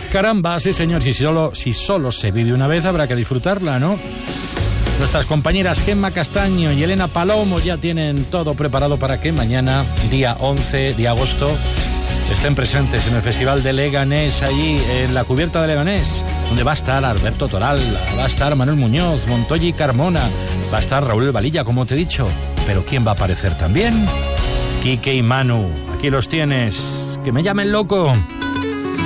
Caramba, sí señor, si solo se vive una vez habrá que disfrutarla, ¿no? Nuestras compañeras Gemma Castaño y Elena Palomo ya tienen todo preparado para que mañana, día 11 de agosto, estén presentes en el Festival de Leganés, allí en la cubierta de Leganés, donde va a estar Alberto Toral, va a estar Manuel Muñoz, Montoya y Carmona, va a estar Raúl Valilla, como te he dicho. Pero ¿quién va a aparecer también? Quique y Manu, aquí los tienes. ¡Que me llamen loco!